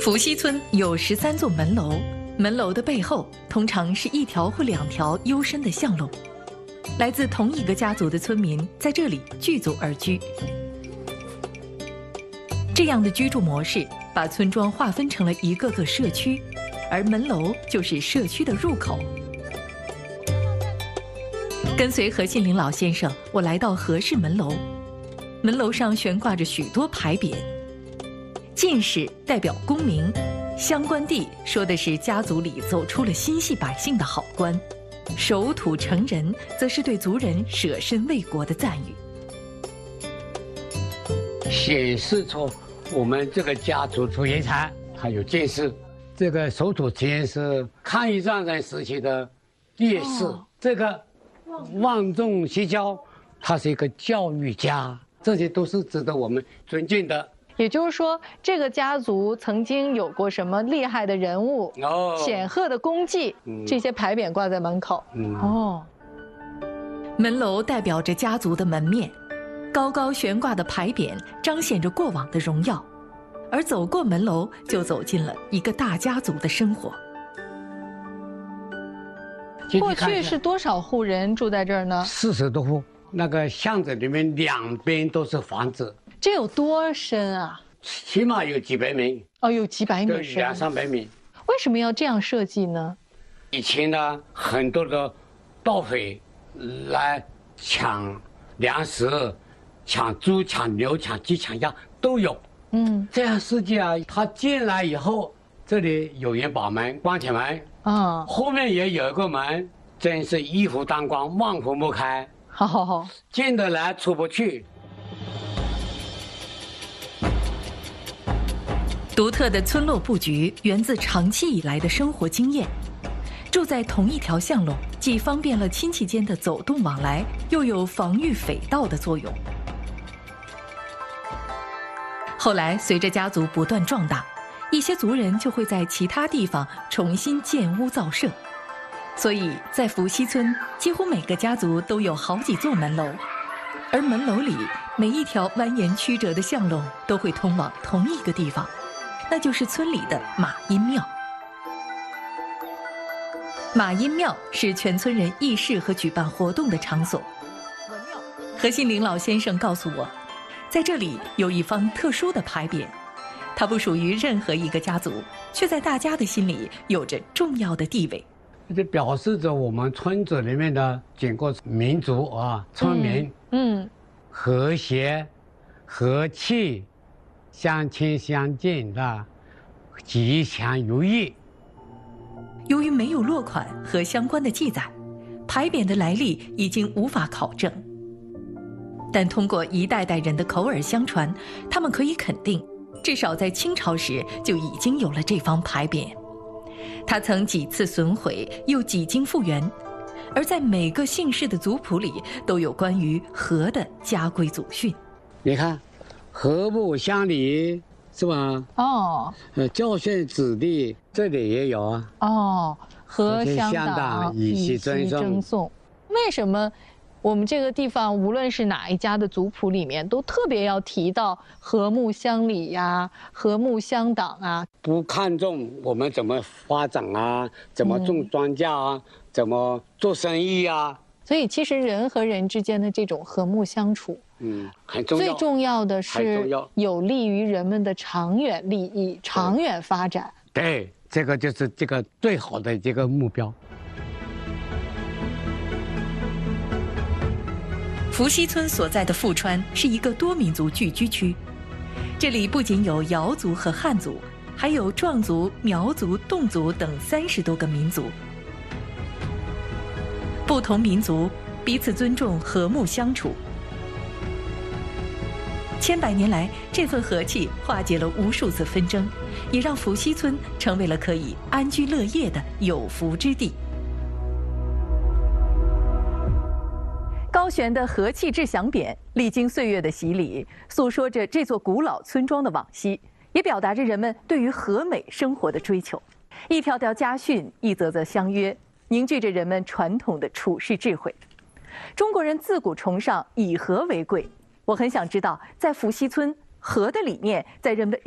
伏羲村有13座门楼，门楼的背后通常是一条或两条幽深的巷弄。来自同一个家族的村民在这里聚族而居。这样的居住模式把村庄划分成了一个个社区，而门楼就是社区的入口。跟随何信林老先生，我来到何氏门楼。门楼上悬挂着许多牌匾，进士代表功名，乡官地说的是家族里走出了心系百姓的好官，守土成人则是对族人舍身为国的赞誉， 显示出我们这个家族出人才，还有见识。这个守土成人是抗日战争时期的烈士，这个望重西郊，他是一个教育家，这些都是值得我们尊敬的。 也就是说，这个家族曾经有过什么厉害的人物、显赫的功绩，这些牌匾挂在门口。 门楼代表着家族的门面，高高悬挂的牌匾彰显着过往的荣耀，而走过门楼，就走进了一个大家族的生活。 过去是多少户人住在这儿呢 ？40多户，那个巷子里面两边都是房子。 这有多深啊？ 起码有几百米。 哦，有几百米深 ，200-300米。 为什么要这样设计呢？ 以前呢，很多的盗匪来抢粮食、抢猪、抢牛、抢鸡、抢鸭都有。这样设计啊，他进来以后，这里有人把门关起门，后面也有一个门，真是一夫当关，万夫莫开。 好， 进得来出不去。 独特的村落布局源自长期以来的生活经验。住在同一条巷弄，既方便了亲戚间的走动往来，又有防御匪盗的作用。后来，随着家族不断壮大，一些族人就会在其他地方重新建屋造舍，所以在伏羲村，几乎每个家族都有好几座门楼，而门楼里每一条蜿蜒曲折的巷弄都会通往同一个地方，那就是村里的马阴庙。马阴庙是全村人议事和举办活动的场所。何信林老先生告诉我，在这里有一方特殊的牌匾，它不属于任何一个家族，却在大家的心里有着重要的地位。 这表示着我们村子里面的整个民族啊，村民，和谐、和气、相亲相近的，吉祥如意。 由于没有落款和相关的记载，牌匾的来历已经无法考证。但通过一代代人的口耳相传，他们可以肯定，至少在清朝时就已经有了这方牌匾。它曾几次损毁，又几经复原，而在每个姓氏的族谱里都有关于和的家规祖训。 你看，和睦乡里是吧？教训子弟，这里也有啊。 和乡党，以习争颂。为什么我们这个地方无论是哪一家的族谱里面，都特别要提到和睦乡里呀、和睦乡党啊？ 不看重我们怎么发展啊，怎么种庄稼啊，怎么做生意啊。 所以其实人和人之间的这种和睦相处， 很重要。 最重要的是有利于人们的长远利益、长远发展。 对，这个就是这个最好的这个目标。 伏羲村所在的富川是一个多民族聚居区，这里不仅有瑶族和汉族，还有壮族、苗族、侗族等30多个民族。不同民族彼此尊重，和睦相处。千百年来，这份和气化解了无数次纷争，也让伏羲村成为了可以安居乐业的有福之地。高悬的和气志祥匾，历经岁月的洗礼，诉说着这座古老村庄的往昔，也表达着人们对于和美生活的追求。一条条家训，一则则相约，凝聚着人们传统的处世智慧。中国人自古崇尚以和为贵，我很想知道，在伏羲村，和的理念在人们的